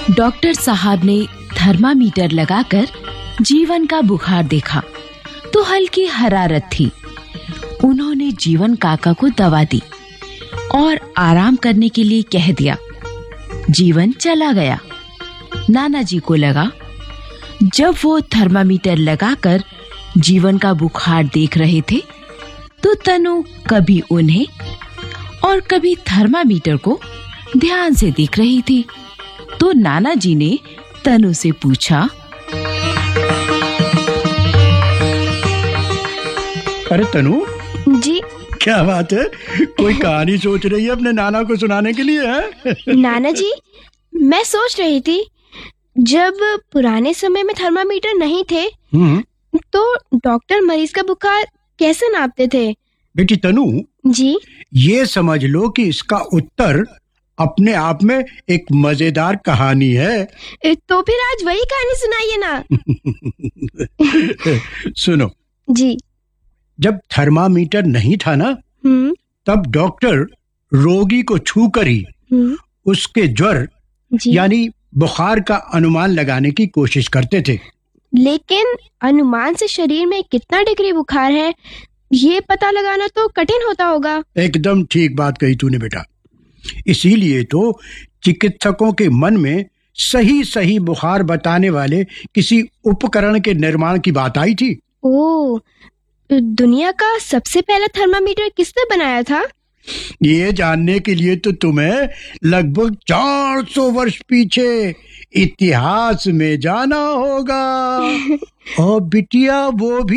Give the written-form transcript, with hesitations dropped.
Doctor साहब ने thermometer लगाकर जीवन का बुखार देखा तो हल्की हरारत थी। उन्होंने जीवन काका को दवा दी और आराम करने के लिए कह दिया। जीवन चला गया। नाना जी को लगा जब वो थर्मामीटर लगाकर जीवन का बुखार देख रहे थे तो तनु कभी उन्हें और कभी थर्मामीटर को ध्यान से देख रही थी। तो नाना जी ने तनु से पूछा, अरे तनु जी। क्या बात है, कोई कहानी सोच रही है अपने नाना को सुनाने के लिए है? नाना जी, मैं सोच रही थी जब पुराने समय में थर्मामीटर नहीं थे तो डॉक्टर मरीज का बुखार कैसे नापते थे? बेटी तनु जी। ये समझ लो कि इसका उत्तर अपने आप में एक मजेदार कहानी है। तो फिर आज वही कहानी सुनाइए ना। सुनो जी। जब थर्मामीटर नहीं था ना तब डॉक्टर रोगी को छूकर ही उसके ज्वर यानी बुखार का अनुमान लगाने की कोशिश करते थे। लेकिन अनुमान से शरीर में कितना डिग्री बुखार है ये पता लगाना तो कठिन होता होगा। एकदम ठीक बात कही तूने बेटा। इसीलिए तो चिकित्सकों के मन में सही बुखार बताने वाले किसी उपकरण के निर्माण की बात आई थी। ओह, दुनिया का सबसे पहला थर्मामीटर किसने बनाया था? ये जानने के लिए तो तुम्हें लगभग 400 वर्ष पीछे इतिहास में जाना होगा। और बिटिया वो भी